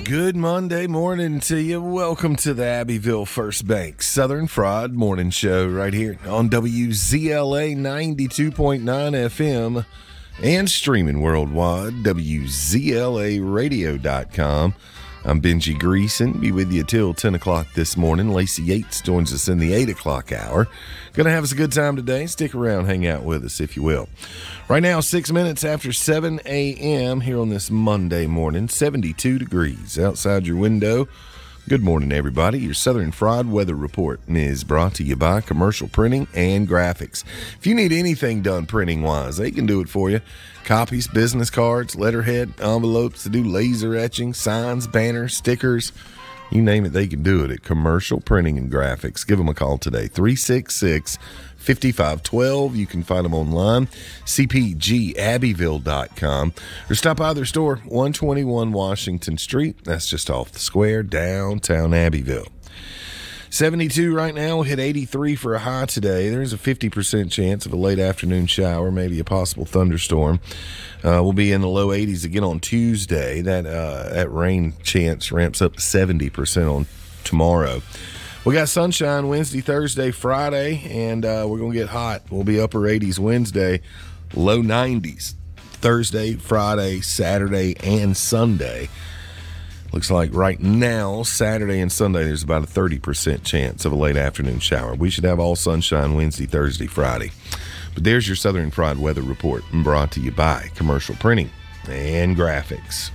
Good Monday morning to you. Welcome to the Abbeville First Bank Southern Fried Morning Show right here on WZLA 92.9 FM and streaming worldwide, WZLAradio.com. I'm Benji Greason. Be with you till 10 o'clock this morning. Lacey Yates joins us in the 8 o'clock hour. Going to have us a good time today. Stick around, hang out with us if you will. Right now, 6 minutes after 7 a.m. here on this Monday morning, 72 degrees outside your window. Good morning, everybody. Your Southern Fried Weather Report is brought to you by Commercial Printing and Graphics. If you need anything done printing-wise, they can do it for you. Copies, business cards, letterhead, envelopes, to do laser etching, signs, banners, stickers. You name it, they can do it at Commercial Printing and Graphics. Give them a call today, 366-5512. You can find them online, cpgabbeville.com, or stop by their store, 121 Washington Street. That's just off the square, downtown Abbeville. 72 right now. We'll hit 83 for a high today. There's a 50% chance of a late afternoon shower, maybe a possible thunderstorm. We'll be in the low 80s again on Tuesday. That rain chance ramps up to 70% on tomorrow. We got sunshine Wednesday, Thursday, Friday, and we're going to get hot. We'll be upper 80s Wednesday, low 90s Thursday, Friday, Saturday, and Sunday. Looks like right now, Saturday and Sunday, there's about a 30% chance of a late afternoon shower. We should have all sunshine Wednesday, Thursday, Friday. But there's your Southern Fried Weather Report, brought to you by Commercial Printing and Graphics.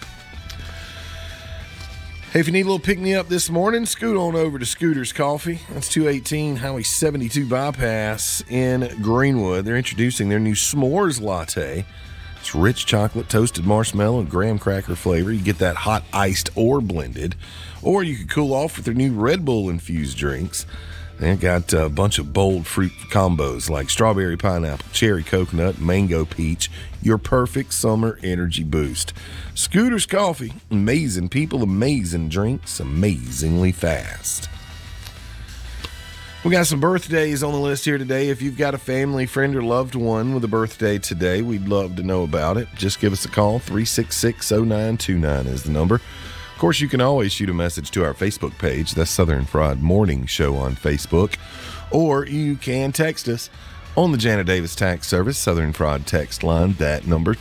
Hey, if you need a little pick-me-up this morning, scoot on over to Scooter's Coffee. That's 218 Highway 72 Bypass in Greenwood. They're introducing their new S'mores Latte. It's rich chocolate, toasted marshmallow, and graham cracker flavor. You get that hot, iced, or blended. Or you can cool off with their new Red Bull-infused drinks. They've got a bunch of bold fruit combos like strawberry pineapple, cherry coconut, mango peach. Your perfect summer energy boost. Scooter's Coffee. Amazing people, amazing drinks, amazingly fast. We got some birthdays on the list here today. If you've got a family, friend, or loved one with a birthday today, we'd love to know about it. Just give us a call. 366-0929 is the number. Of course, you can always shoot a message to our Facebook page. That's Southern Fried Morning Show on Facebook. Or you can text us on the Jana Davis Tax Service, Southern Fried text line. That number,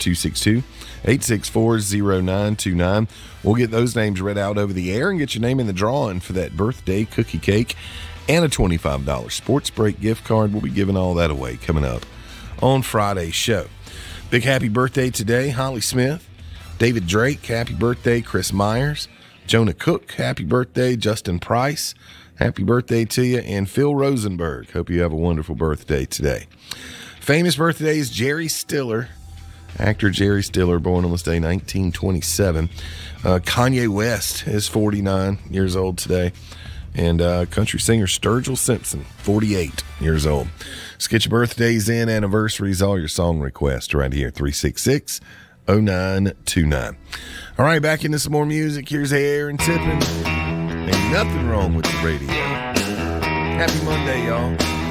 262-864-0929. We'll get those names read out over the air and get your name in the drawing for that birthday cookie cake and a $25 Sports Break gift card. We'll be giving all that away coming up on Friday's show. Big happy birthday today, Holly Smith, David Drake, happy birthday, Chris Myers, Jonah Cook, happy birthday, Justin Price, happy birthday to you, and Phil Rosenberg. Hope you have a wonderful birthday today. Famous birthdays, Jerry Stiller, actor Jerry Stiller, born on this day, 1927. Kanye West is 49 years old today. And country singer Sturgill Simpson, 48 years old. Let's get your birthdays in, anniversaries, all your song requests right here, 366-0929. All right, back into some more music. Here's Aaron Tippin. Ain't nothing wrong with the radio. Happy Monday, y'all.